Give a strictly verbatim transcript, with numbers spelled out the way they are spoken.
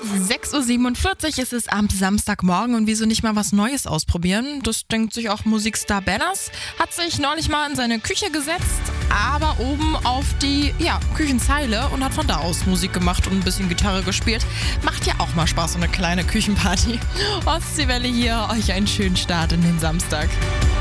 sechs Uhr siebenundvierzig ist es am Samstagmorgen und wieso nicht mal was Neues ausprobieren? Das denkt sich auch Musikstar Benners, hat sich neulich mal in seine Küche gesetzt, aber oben auf die ja, Küchenzeile und hat von da aus Musik gemacht und ein bisschen Gitarre gespielt. Macht ja auch mal Spaß, so eine kleine Küchenparty. Ostseewelle hier, euch einen schönen Start in den Samstag.